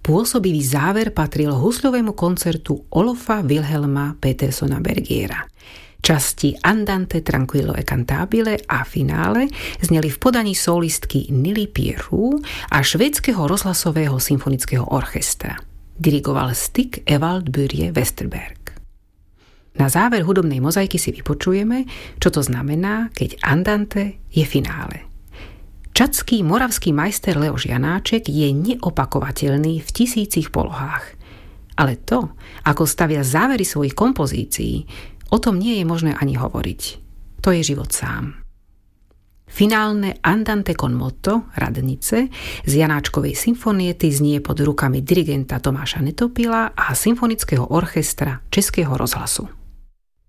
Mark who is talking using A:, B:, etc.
A: Pôsobivý záver patril husľovému koncertu Olofa Wilhelma Petersona Bergiera. Časti Andante tranquillo e cantabile a finále zneli v podaní solistky Nili Pierru a švédskeho rozhlasového symfonického orchestra. Dirigoval Stig Evald Börje Westerberg. Na záver hudobnej mozaiky si vypočujeme, čo to znamená, keď Andante je finále. Čadský moravský majster Leoš Janáček je neopakovateľný v tisícich polohách. Ale to, ako stavia závery svojich kompozícií, o tom nie je možné ani hovoriť. To je život sám. Finálne Andante con motto, radnice, z Janáčkovej symfoniety znie pod rukami dirigenta Tomáša Netopila a symfonického orchestra Českého rozhlasu.